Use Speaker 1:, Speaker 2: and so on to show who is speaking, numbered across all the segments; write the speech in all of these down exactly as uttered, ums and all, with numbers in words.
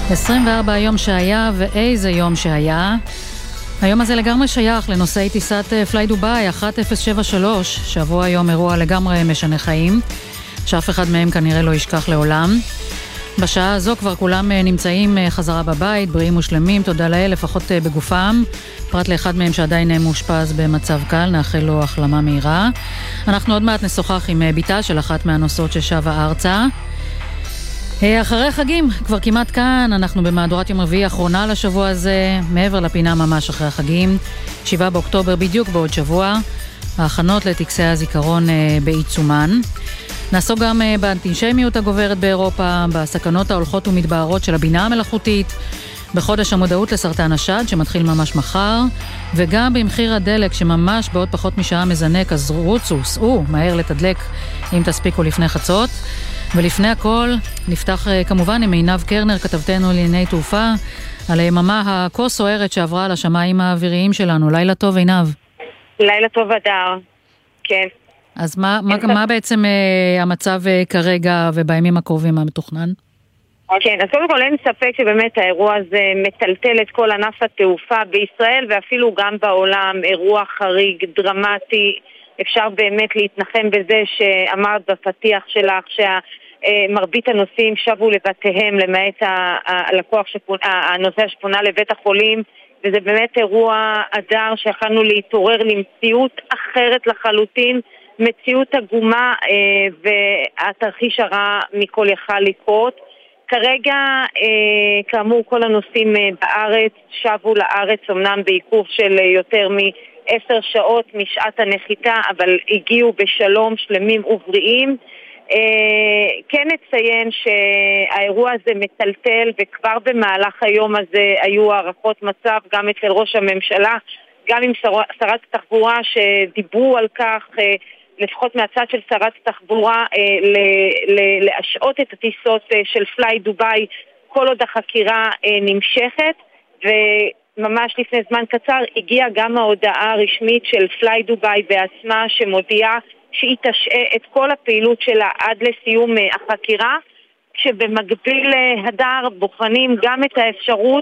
Speaker 1: עשרים וארבע היום שהיה ואיזה יום שהיה. היום הזה לגמרי שייך לנושאי טיסת פליי דובאי אחת אפס שבע שלוש, שעבור היום אירוע לגמרי משנה חיים, שאף אחד מהם כנראה לא ישכח לעולם. בשעה הזו כבר כולם נמצאים חזרה בבית, בריאים ושלמים, תודה לאל, לפחות בגופם, פרט לאחד מהם שעדיין מאושפז במצב קל, נאחל לו החלמה מהירה. אנחנו עוד מעט נשוחח עם ביתה של אחת מהנוסעות ששבה ארצה. אחרי חגים, כבר כמעט כאן, אנחנו במהדורת יום רביעי האחרונה לשבוע הזה, מעבר לפינה ממש אחרי החגים, שבעה באוקטובר בדיוק בעוד שבוע, ההכנות לטקסי הזיכרון בעיצומן. נעסוק גם באנטישמיות הגוברת באירופה, בסכנות ההולכות ומתבהרות של הבינה המלאכותית, בחודש המודעות לסרטן השד שמתחיל ממש מחר, וגם במחיר הדלק שממש בעוד פחות משעה מזנק, אז רוצו, סעו, מהר לתדלק אם תספיקו לפני חצות. ולפני הכל, נפתח כמובן עם עינב קרנר, כתבתנו לענייני תעופה, על היממה הכה סוערת שעברה על השמיים האוויריים שלנו. לילה טוב, עינב.
Speaker 2: לילה טוב, אדר. כן.
Speaker 1: אז מה, מה, מה בעצם uh, המצב uh, כרגע ובימים הקרובים המתוכנן?
Speaker 2: כן, אז קודם כל אין ספק שבאמת האירוע הזה מטלטל את כל ענף התעופה בישראל, ואפילו גם בעולם, אירוע חריג, דרמטי. אפשר באמת להתנחם בזה שאמרת בפתיח שלך שמרבית הנוסעים שבו לבתיהם, למעט הלקוח שפונה, הנוסע שפונה לבית החולים, וזה באמת אירוע אדר שיכלנו להתעורר למציאות אחרת לחלוטין, מציאות עגומה, והתרחיש הרע מכל יכל לקרות. כרגע, כאמור, כל הנוסעים בארץ שבו לארץ, אמנם בעיכוב של יותר מעשר שעות משעת הנחיתה, אבל הגיעו בשלום, שלמים ובריאים. כן נציין שהאירוע הזה מטלטל, וכבר במהלך היום הזה היו הערכות מצב גם אצל ראש הממשלה, גם עם שרת התחבורה שדיברו על כך, לפחות מהצד של שרת התחבורה, להשעות את הטיסות של פליי דובאי כל עוד החקירה נמשכת. וממש לפני זמן קצר הגיעה גם ההודעה הרשמית של פליי דובאי בעצמה, שמודיעה שהיא תשעה את כל הפעילות שלה עד לסיום החקירה, כשבמקביל הדר בוחנים גם את האפשרות,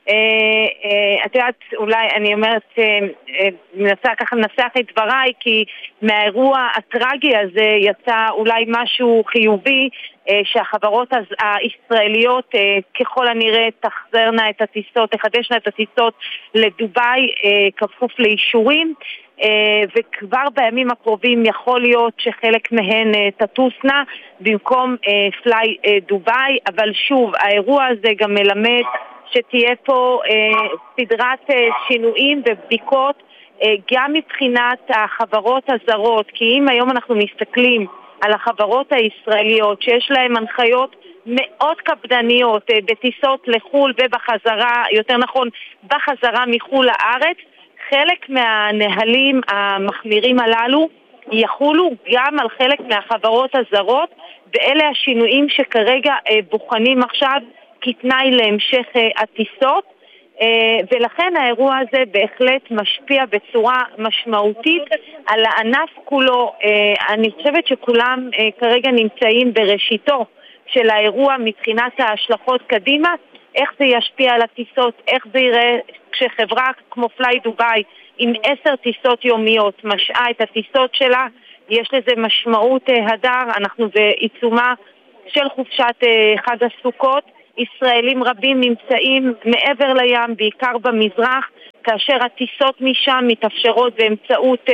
Speaker 2: את יודעת, אולי אני אומרת, מנסה ככה לנסח את דבריי, כי מהאירוע הטרגי הזה יצא אולי משהו חיובי, שהחברות הישראליות ככל הנראה תחזרנה את הטיסות, תחדשנה את הטיסות לדובאי כפוף לאישורים, וכבר בימים הקרובים יכול להיות שחלק מהן תטוסנה במקום פליי דובאי. אבל שוב, האירוע הזה גם מלמד שתהיה פה סדרת שינויים ובדיקות גם מבחינת החברות הזרות, כי אם היום אנחנו מסתכלים על החברות הישראליות שיש להן הנחיות מאוד קפדניות בטיסות לחול ובחזרה, יותר נכון בחזרה מחול לארץ, חלק מהנהלים המחמירים הללו יחולו גם על חלק מהחברות הזרות, ואלה השינויים שכרגע בוחנים עכשיו כתנאי להמשך הטיסות, ולכן האירוע הזה בהחלט משפיע בצורה משמעותית על הענף כולו. אני חושבת שכולם כרגע נמצאים בראשיתו של האירוע מבחינת ההשלכות קדימה, איך זה ישפיע על הטיסות, איך זה יראה כשחברה כמו פליי דובאי עם עשר טיסות יומיות משעה את הטיסות שלה. יש לזה משמעות הדר, אנחנו בעיצומה של חופשת חג הסוכות, ישראלים רבים נמצאים מעבר לים, בעיקר במזרח, כאשר הטיסות משם מתאפשרות באמצעות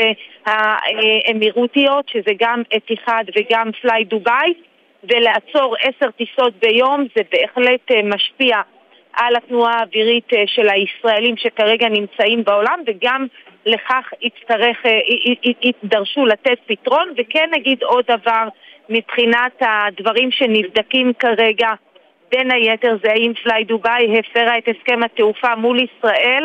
Speaker 2: האמירותיות, שזה גם אתיחד וגם פליי דובאי, ולעצור עשר טיסות ביום זה בהחלט משפיע על התנועה האווירית של הישראלים שכרגע נמצאים בעולם, וגם לכך יצטרך, ידרשו לתת פתרון. וכן נגיד עוד דבר מבחינת הדברים שנבדקים כרגע, בין היתר זה האם פליי דובאי הפרה את הסכם התעופה מול ישראל,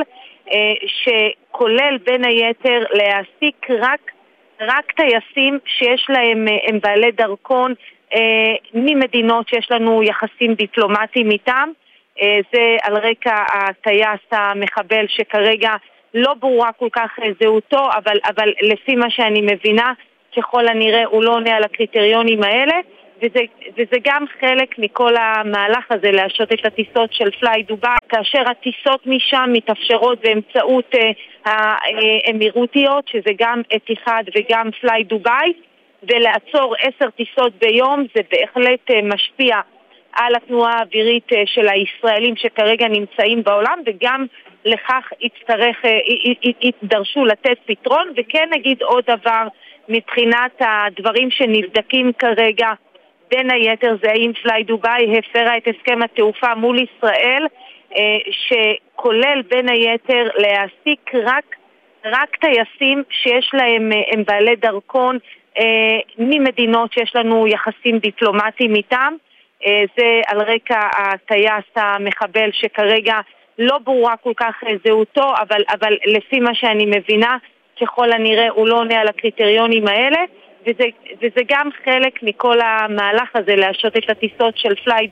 Speaker 2: שכולל בין היתר להעסיק רק, רק טייסים שיש להם, הם בעלי דרכון ממדינות שיש לנו יחסים דיפלומטיים איתם. זה על רקע הטייס המחבל שכרגע לא ברורה כל כך זהותו, אבל, אבל לפי מה שאני מבינה, ככל הנראה הוא לא עונה על הקריטריונים האלה. וזה, וזה גם חלק מכל המהלך הזה להשעות את הטיסות של פליי דובאי, כאשר הטיסות משם מתאפשרות באמצעות uh, האמירותיות, שזה גם אתיחד וגם פליי דובאי, ולעצור עשר טיסות ביום זה בהחלט uh, משפיע על התנועה האווירית uh, של הישראלים שכרגע נמצאים בעולם, וגם לכך יצטרך, uh, יתדרשו לתת פתרון. וכן נגיד עוד דבר מבחינת הדברים שנבדקים כרגע, בין היתר זה האם פליי דובאי הפרה את הסכם התעופה מול ישראל, שכולל בין היתר להעסיק רק, רק טייסים שיש להם, הם בעלי דרכון ממדינות שיש לנו יחסים דיפלומטיים איתם. זה על רקע הטייס המחבל שכרגע לא ברורה כל כך זהותו, אבל, אבל לפי מה שאני מבינה, ככל הנראה הוא לא עונה על הקריטריונים האלה, וזה, וזה גם חלק מכל המהלך הזה להשעות את הטיסות של פליי